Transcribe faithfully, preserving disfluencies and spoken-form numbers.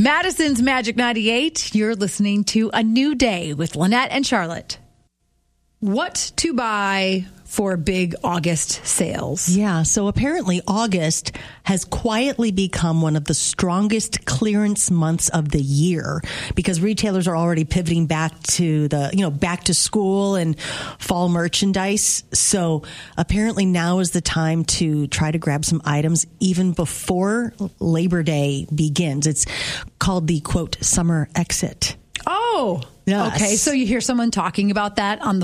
Madison's Magic ninety-eight. You're listening to A New Day with Lynette and Charlotte. What to buy for big August sales? Yeah, so apparently August has quietly become one of the strongest clearance months of the year because retailers are already pivoting back to the, you know, back to school and fall merchandise. So apparently now is the time to try to grab some items even before Labor Day begins. It's called the, quote, summer exit. Oh, Yes. Okay. So you hear someone talking about that on the